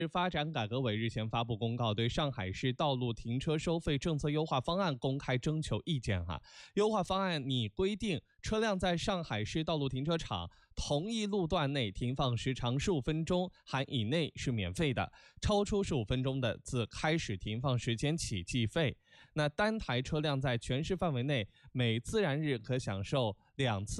发展改革委日前发布公告，对上海市道路停车收费政策优化方案公开征求意见。优化方案拟规定，车辆在上海市道路停车场同一路段内停放时长15分钟含以内是免费的，超出15分钟的自开始停放时间起计费。那单台车辆在全市范围内每自然日可享受2次